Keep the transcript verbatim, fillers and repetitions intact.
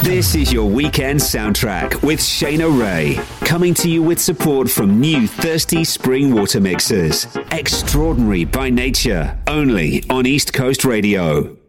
This is your weekend soundtrack with Shayna Ray, coming to you with support from new Thirsty Spring Water Mixers. Extraordinary by nature, only on East Coast Radio.